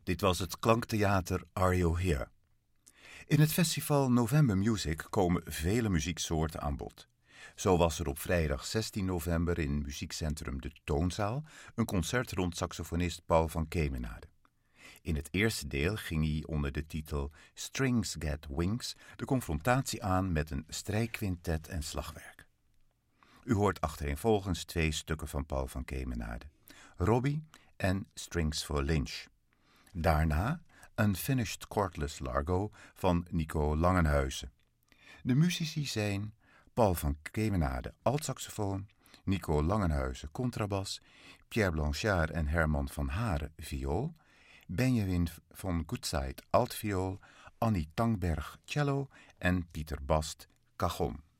Dit was het klanktheater Are You Here? In het festival November Music komen vele muzieksoorten aan bod. Zo was er op vrijdag 16 november in muziekcentrum De Toonzaal een concert rond saxofonist Paul van Kemenade. In het eerste deel ging hij onder de titel Strings Get Wings de confrontatie aan met een strijkquintet en slagwerk. U hoort achtereenvolgens 2 stukken van Paul van Kemenade, Robbie en Strings for Lynch. Daarna Unfinished Chordless Largo van Nico Langenhuizen. De muzici zijn Paul van Kemenade altsaxofoon, Nico Langenhuizen contrabas, Pierre Blanchard en Herman van Haren viool, Benjamin von Gutzeit altviool, Annie Tangberg cello en Pieter Bast cajon.